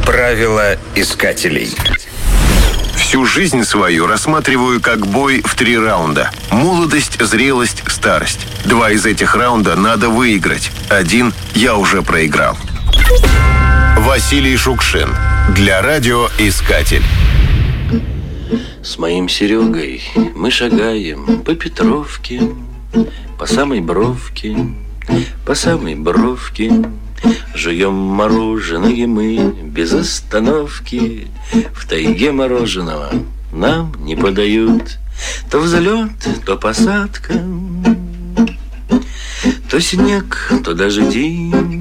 Правила искателей. Всю жизнь свою рассматриваю как бой в 3 раунда. Молодость, зрелость, старость. 2 из этих раунда надо выиграть. 1 я уже проиграл. Василий Шукшин. Для радиоискатель. С моим Серегой мы шагаем по Петровке, по самой бровке, по самой бровке. Жуем мороженое мы без остановки. В тайге мороженого нам не подают. То взлет, то посадка, то снег, то дожди.